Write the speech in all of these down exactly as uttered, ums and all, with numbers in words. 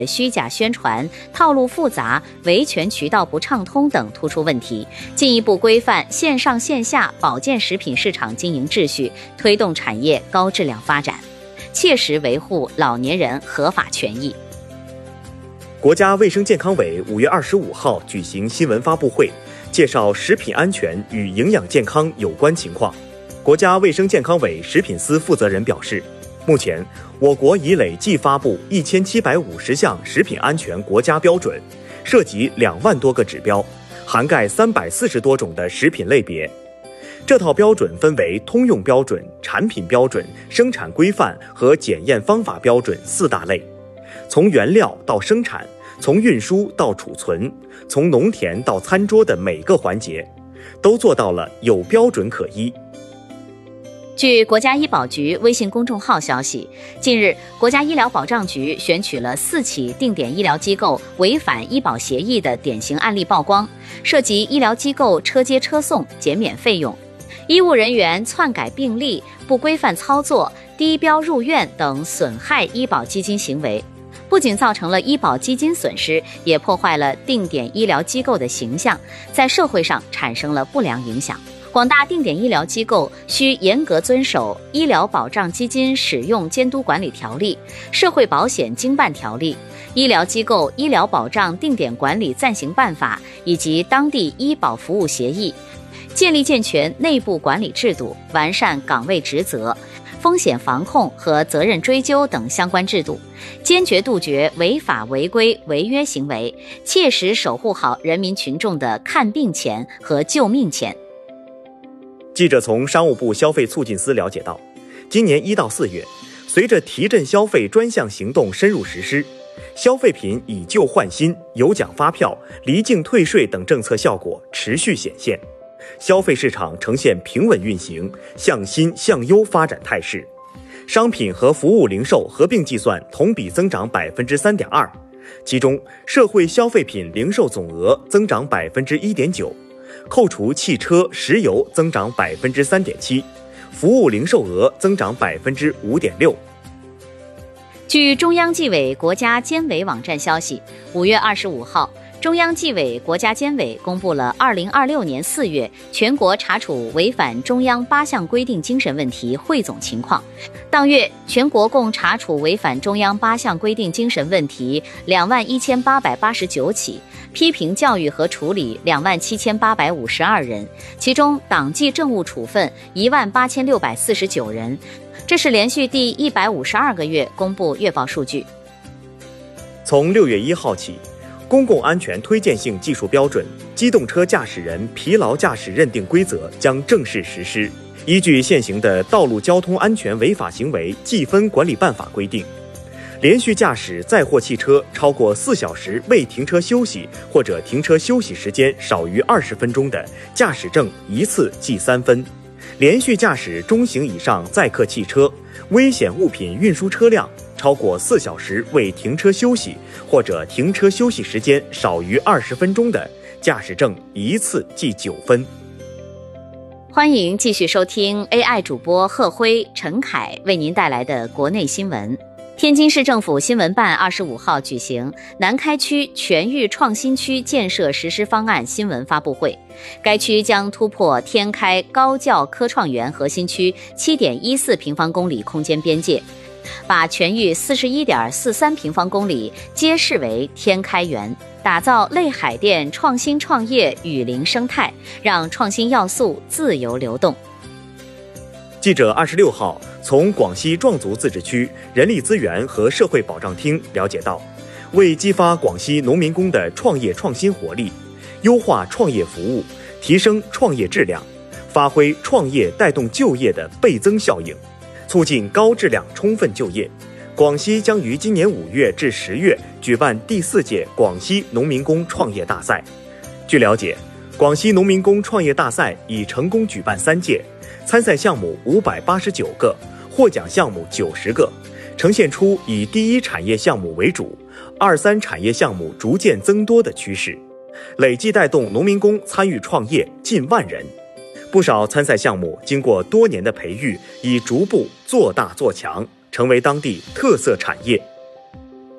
虚假宣传、套路复杂、维权渠道不畅通等突出问题，进一步规范线上线下保健食品市场经营秩序，推动产业高质量发展，切实维护老年人合法权益。 国家卫生健康委五月二十五号举行新闻发布会，介绍食品安全与营养健康有关情况。国家卫生健康委食品司负责人表示，目前我国已累计发布一千七百五十项食品安全国家标准，涉及两万多个指标，涵盖三百四十多种的食品类别。这套标准分为通用标准、产品标准、生产规范和检验方法标准四大类。从原料到生产，从运输到储存，从农田到餐桌的每个环节，都做到了有标准可依。 据国家医保局微信公众号消息，近日，国家医疗保障局选取了四起定点医疗机构违反医保协议的典型案例曝光，涉及医疗机构车接车送、减免费用、医务人员篡改病历、不规范操作、低标入院等损害医保基金行为，不仅造成了医保基金损失，也破坏了定点医疗机构的形象，在社会上产生了不良影响。广大定点医疗机构需严格遵守《医疗保障基金使用监督管理条例》、《社会保险经办条例》、《医疗机构医疗保障定点管理暂行办法》以及当地医保服务协议，建立健全内部管理制度，完善岗位职责、风险防控和责任追究等相关制度，坚决杜绝违法违规违约行为，切实守护好人民群众的看病钱和救命钱。 记者从商务部消费促进司了解到，今年一到四月，随着提振消费专项行动深入实施，消费品以旧换新、有奖发票、离境退税等政策效果持续显现，消费市场呈现平稳运行、向新向优发展态势。商品和服务零售合并计算同比增长百分之三点二，其中社会消费品零售总额增长百分之一点九。扣除汽车、石油增长百分之三点七，服务零售额增长百分之五点六。 据中央纪委国家监委网站消息，五月二十五号，中央纪委国家监委公布了二零二六年四月全国查处违反中央八项规定精神问题汇总情况。当月，全国共查处违反中央八项规定精神问题两万一千八百八十九起，批评教育和处理两万七千八百五十二人，其中党纪政务处分一万八千六百四十九人。这是连续第一百五十二个月公布月报数据。 从六月一号起，公共安全推荐性技术标准《机动车驾驶人疲劳驾驶认定规则》将正式实施。依据现行的《道路交通安全违法行为记分管理办法》规定，连续驾驶载货汽车超过四小时未停车休息，或者停车休息时间少于二十分钟的，驾驶证一次记三分；连续驾驶中型以上载客汽车、危险物品运输车辆超过四小时未停车休息，或者停车休息时间少于二十分钟的，驾驶证一次记九分。 欢迎继续收听 A I 主播贺辉、陈凯为您带来的国内新闻。天津市政府新闻办二十五号举行南开区全域创新区建设实施方案新闻发布会。该区将突破天开高教科创园核心区 七点一四平方公里空间边界，把全域 四十一点四三平方公里皆视为天开园，打造类海淀创新创业雨林生态，让创新要素自由流动。 记者二十六号从广西壮族自治区人力资源和社会保障厅了解到，为激发广西农民工的创业创新活力，优化创业服务，提升创业质量，发挥创业带动就业的倍增效应，促进高质量充分就业，广西将于今年五月至十月举办第四届广西农民工创业大赛。据了解，广西农民工创业大赛已成功举办三届，参赛项目五百八十九个，获奖项目九十个，呈现出以第一产业项目为主，二三产业项目逐渐增多的趋势，累计带动农民工参与创业近万人。不少参赛项目经过多年的培育，已逐步做大做强，成为当地特色产业。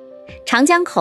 长江口